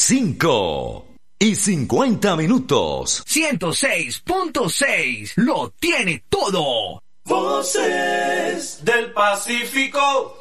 5:50. 106.6 lo tiene todo. Voces del Pacífico.